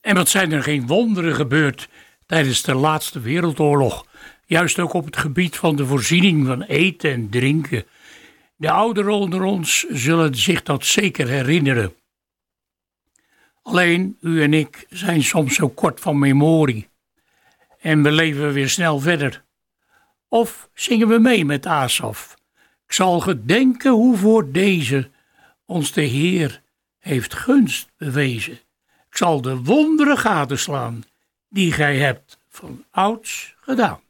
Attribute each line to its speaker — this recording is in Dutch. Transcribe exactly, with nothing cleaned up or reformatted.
Speaker 1: En wat zijn er geen wonderen gebeurd tijdens de laatste wereldoorlog. Juist ook op het gebied van de voorziening van eten en drinken. De ouderen onder ons zullen zich dat zeker herinneren. Alleen u en ik zijn soms zo kort van memorie. En we leven weer snel verder. Of zingen we mee met Asaf. Ik zal gedenken hoe voor deze ons de Heer heeft gunst bewezen. Ik zal de wonderen gadeslaan die gij hebt van ouds gedaan.